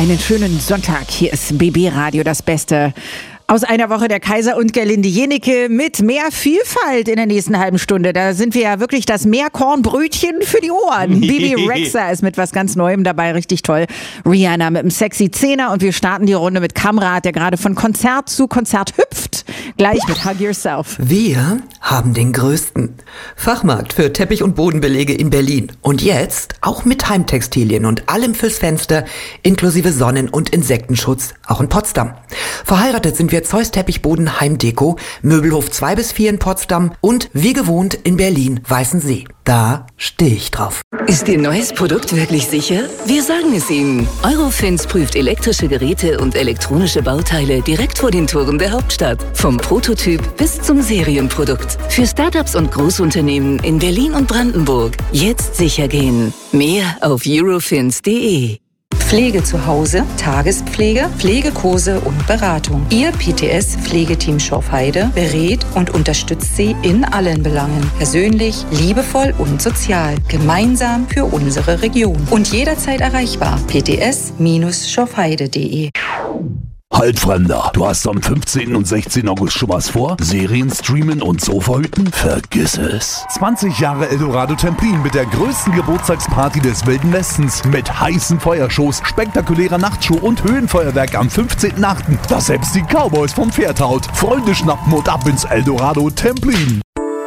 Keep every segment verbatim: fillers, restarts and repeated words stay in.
Einen schönen Sonntag. Hier ist B B Radio, das Beste aus einer Woche der Kaiser und Gerlinde Jennecke mit mehr Vielfalt in der nächsten halben Stunde. Da sind wir ja wirklich das Meerkornbrötchen für die Ohren. Bibi Rexha ist mit was ganz Neuem dabei, richtig toll. Rihanna mit einem sexy Zehner und wir starten die Runde mit Kamrat, der gerade von Konzert zu Konzert hüpft. Gleich mit Hug Yourself. Wir haben den größten Fachmarkt für Teppich- und Bodenbelege in Berlin. Und jetzt auch mit Heimtextilien und allem fürs Fenster, inklusive Sonnen- und Insektenschutz, auch in Potsdam. Verheiratet sind wir Zeus Teppichboden Heimdeko, Möbelhof zwei bis vier in Potsdam und wie gewohnt in Berlin Weißensee. Da stehe ich drauf. Ist Ihr neues Produkt wirklich sicher? Wir sagen es Ihnen. Eurofins prüft elektrische Geräte und elektronische Bauteile direkt vor den Toren der Hauptstadt. Vom Prototyp bis zum Serienprodukt. Für Startups und Großunternehmen in Berlin und Brandenburg. Jetzt sicher gehen. Mehr auf eurofins punkt de. Pflege zu Hause, Tagespflege, Pflegekurse und Beratung. Ihr P T S-Pflegeteam Schorfheide berät und unterstützt Sie in allen Belangen. Persönlich, liebevoll und sozial. Gemeinsam für unsere Region. Und jederzeit erreichbar. p t s schorfheide punkt de. Halt, Fremder, du hast am fünfzehnten und sechzehnten August schon was vor? Serien streamen und Sofa hüten? Vergiss es. zwanzig Jahre Eldorado Templin mit der größten Geburtstagsparty des Wilden Westens. Mit heißen Feuershows, spektakulärer Nachtshow und Höhenfeuerwerk am fünfzehnten achten Das selbst die Cowboys vom Pferd haut. Freunde schnappen und ab ins Eldorado Templin.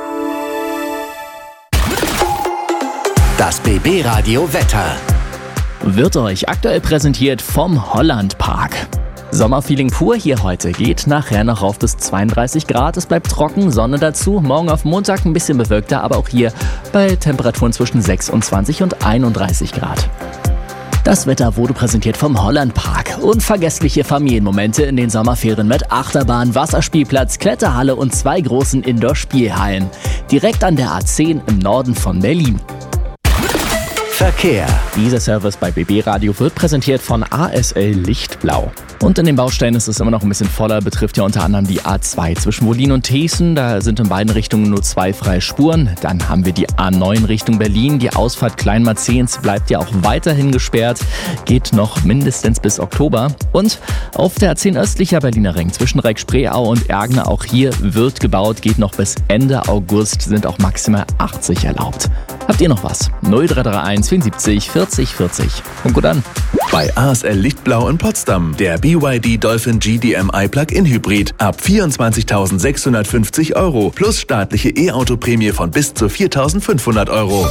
Das B B Radio Wetter wird euch aktuell präsentiert vom Holland Park. Sommerfeeling pur hier heute, geht nachher noch rauf bis zweiunddreißig Grad, es bleibt trocken, Sonne dazu, morgen auf Montag ein bisschen bewölkter, aber auch hier bei Temperaturen zwischen sechsundzwanzig und einunddreißig Grad. Das Wetter wurde präsentiert vom Holland Park. Unvergessliche Familienmomente in den Sommerferien mit Achterbahn, Wasserspielplatz, Kletterhalle und zwei großen Indoor-Spielhallen. Direkt an der A zehn im Norden von Berlin. Verkehr. Dieser Service bei B B Radio wird präsentiert von A S L Lichtblau. Und in den Baustellen ist es immer noch ein bisschen voller, betrifft ja unter anderem die A zwei zwischen Wollin und Thiessen. Da sind in beiden Richtungen nur zwei freie Spuren. Dann haben wir die A neun Richtung Berlin. Die Ausfahrt Kleinmarzehns bleibt ja auch weiterhin gesperrt. Geht noch mindestens bis Oktober. Und auf der A zehn östlicher Berliner Ring zwischen Reck-Spreeau und Ergner, auch hier wird gebaut, geht noch bis Ende August, sind auch maximal achtzig erlaubt. Habt ihr noch was? null drei drei eins vierundsiebzig vierzig vierzig. Und gut an. Bei A S L Lichtblau in Potsdam, der B Y D Dolphin G D M I Plug-in Hybrid ab vierundzwanzigtausendsechshundertfünfzig Euro plus staatliche E-Auto-Prämie von bis zu viertausendfünfhundert Euro.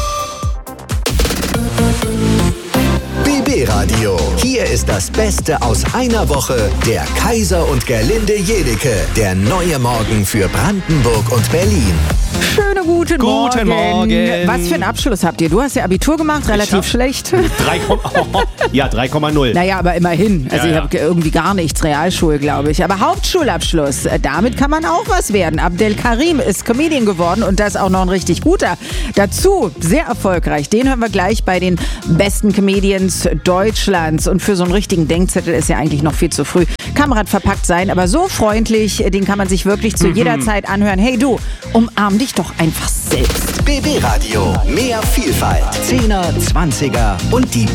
B B Radio. Hier ist das Beste aus einer Woche der Kaiser und Gerlinde Jennecke. Der neue Morgen für Brandenburg und Berlin. Schönen guten, Guten Morgen. Morgen. Was für einen Abschluss habt ihr? Du hast ja Abitur gemacht, relativ hab schlecht. drei, oh, ja, drei Komma null. Naja, aber immerhin. Also Ja, ich ja. habe irgendwie gar nichts, Realschule, glaube ich. Aber Hauptschulabschluss, äh, damit kann man auch was werden. Abdel Karim ist Comedian geworden und das auch noch ein richtig guter. Dazu sehr erfolgreich. Den hören wir gleich bei den besten Comedians Deutschlands. Und für so einen richtigen Denkzettel ist ja eigentlich noch viel zu früh. Kamerad verpackt sein, aber so freundlich, den kann man sich wirklich zu jeder Zeit anhören. Hey du, umarm dich doch einfach selbst. B B Radio. Mehr Vielfalt. Zehner, Zwanziger und die